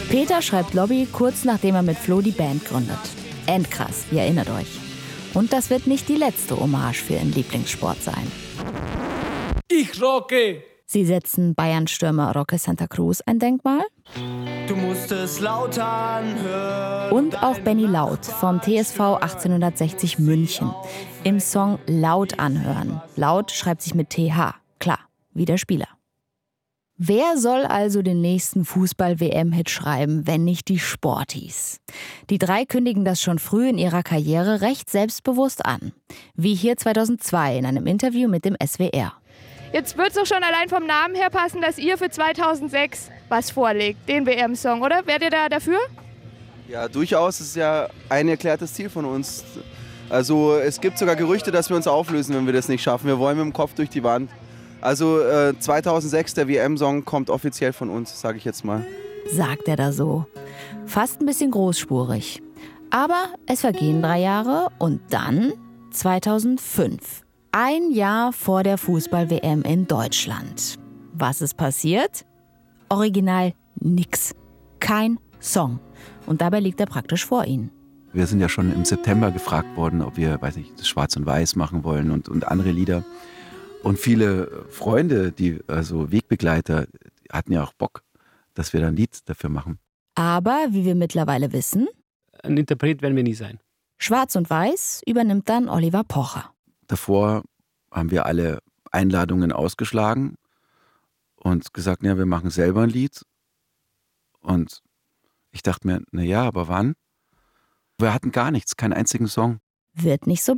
Peter schreibt Lobby kurz nachdem er mit Flo die Band gründet. Endkrass, ihr erinnert euch. Und das wird nicht die letzte Hommage für ihren Lieblingssport sein. Ich rocke! Sie setzen Bayern-Stürmer Roque Santa Cruz ein Denkmal. Du musst es laut anhören. Und auch Benny Laut vom TSV 1860 München. Im Song Laut anhören. Laut schreibt sich mit TH. Klar, wie der Spieler. Wer soll also den nächsten Fußball-WM-Hit schreiben, wenn nicht die Sporties? Die drei kündigen das schon früh in ihrer Karriere recht selbstbewusst an. Wie hier 2002 in einem Interview mit dem SWR. Jetzt wird es doch schon allein vom Namen her passen, dass ihr für 2006 was vorlegt, den WM-Song, oder? Wärt ihr da dafür? Ja, durchaus. Das ist ja ein erklärtes Ziel von uns. Also es gibt sogar Gerüchte, dass wir uns auflösen, wenn wir das nicht schaffen. Wir wollen mit dem Kopf durch die Wand. Also 2006, der WM-Song kommt offiziell von uns, sage ich jetzt mal. Sagt er da so. Fast ein bisschen großspurig. Aber es vergehen 3 Jahre und dann 2005. Ein Jahr vor der Fußball-WM in Deutschland. Was ist passiert? Original nix. Kein Song. Und dabei liegt er praktisch vor ihnen. Wir sind ja schon im September gefragt worden, ob wir, das Schwarz und Weiß machen wollen und andere Lieder. Und viele Freunde, also Wegbegleiter, hatten ja auch Bock, dass wir da ein Lied dafür machen. Aber wie wir mittlerweile wissen, Ein Interpret werden wir nie sein. Schwarz und Weiß übernimmt dann Oliver Pocher. Davor haben wir alle Einladungen ausgeschlagen und gesagt, ja, wir machen selber ein Lied. Und ich dachte mir, aber wann? Wir hatten gar nichts, keinen einzigen Song. Wird nicht so